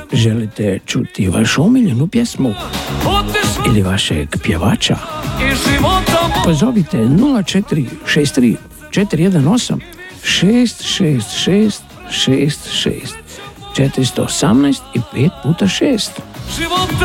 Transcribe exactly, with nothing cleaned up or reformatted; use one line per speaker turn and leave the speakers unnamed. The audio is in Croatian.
Želite čuti vašu omiljenu pjesmu ili vašeg pjevača? Pozovite nula četiri šest tri četiri jedan osam šest šest šest šest šest četiristo osamnaest i pet puta šest.